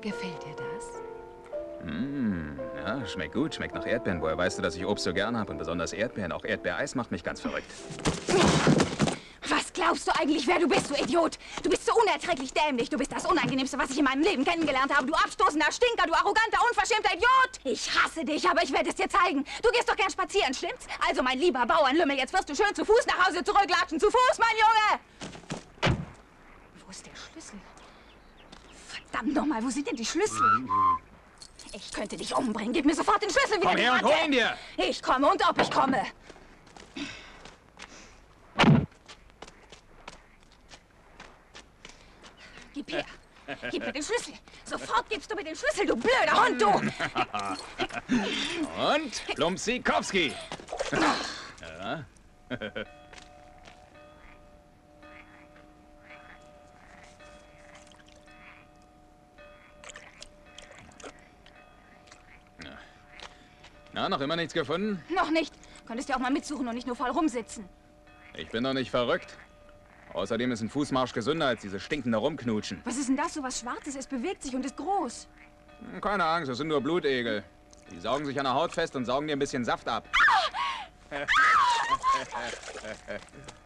Gefällt dir das? Ja, schmeckt gut, schmeckt nach Erdbeeren. Woher weißt du, dass ich Obst so gern habe? Und besonders Erdbeeren. Auch Erdbeereis macht mich ganz verrückt. Was glaubst du eigentlich, wer du bist, du Idiot? Du bist so unerträglich dämlich. Du bist das Unangenehmste, was ich in meinem Leben kennengelernt habe. Du abstoßender Stinker, du arroganter, unverschämter Idiot! Ich hasse dich, aber ich werde es dir zeigen. Du gehst doch gern spazieren, stimmt's? Also, mein lieber Bauernlümmel, jetzt wirst du schön zu Fuß nach Hause zurücklatschen. Zu Fuß, mein Junge! Wo ist der Schlüssel? Verdammt nochmal, wo sind denn die Schlüssel? Ich könnte dich umbringen. Gib mir sofort den Schlüssel wieder. Komm her und hol ihn dir! Ich komme und ob ich komme. Gib her. Gib mir den Schlüssel. Sofort gibst du mir den Schlüssel, du blöder Hund, du. Und Plumpsikowski. Ja. Na, noch immer nichts gefunden? Noch nicht. Könntest ja auch mal mitsuchen und nicht nur voll rumsitzen. Ich bin doch nicht verrückt. Außerdem ist ein Fußmarsch gesünder als diese stinkende Rumknutschen. Was ist denn das, so was Schwarzes? Es bewegt sich und ist groß. Keine Angst, das sind nur Blutegel. Die saugen sich an der Haut fest und saugen dir ein bisschen Saft ab.